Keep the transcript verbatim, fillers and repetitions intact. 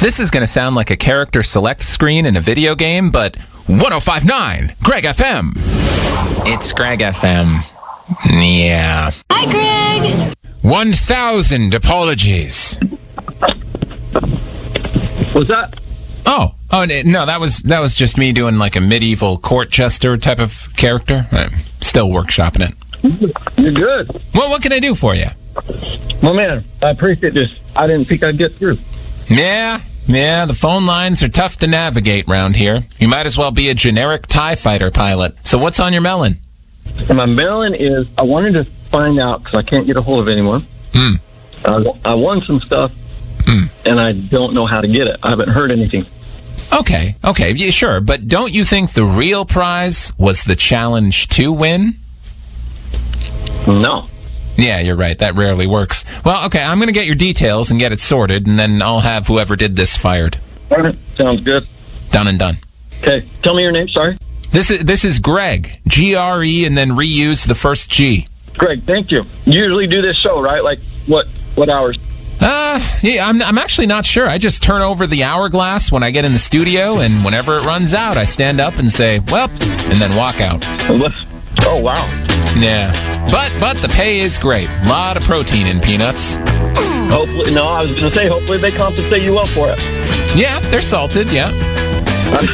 This is going to sound like a character select screen in a video game, but one oh five point nine, Greg F M. It's Greg F M. Yeah. Hi, Greg. one thousand apologies. What's that? Oh, oh no, that was that was just me doing like a medieval court jester type of character. I'm still workshopping it. You're good. Well, what can I do for you? Well, man, I appreciate this. I didn't think I'd get through. Yeah, yeah, the phone lines are tough to navigate round here. You might as well be a generic TIE fighter pilot. So what's on your melon? And my melon is, I wanted to find out, because I can't get a hold of anyone. Hmm. Uh, I won some stuff, Hmm. and I don't know how to get it. I haven't heard anything. Okay, okay, yeah, sure. But don't you think the real prize was the challenge to win? No. Yeah, you're right. That rarely works. Well, okay, I'm going to get your details and get it sorted, and then I'll have whoever did this fired. All right. Sounds good. Done and done. Okay. Tell me your name. Sorry. This is this is Greg. G R E, and then reuse the first G. Greg, thank you. You usually do this show, right? Like, what what hours? Uh, yeah, I'm, I'm actually not sure. I just turn over the hourglass when I get in the studio, and whenever it runs out, I stand up and say, well, and then walk out. Oh, wow. Yeah. But but the pay is great. A lot of protein in peanuts. Hopefully, no, I was going to say, hopefully they compensate you well for it. Yeah, they're salted, yeah.